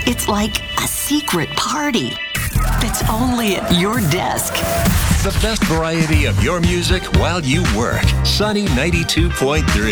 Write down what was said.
It's like a secret party that's only at your desk. The best variety of your music while you work. Sunny 92.3.